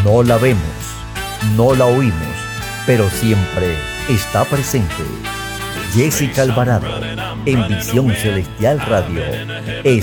No la vemos, no la oímos, pero siempre está presente. Jessica Alvarado, en Visión Celestial Radio,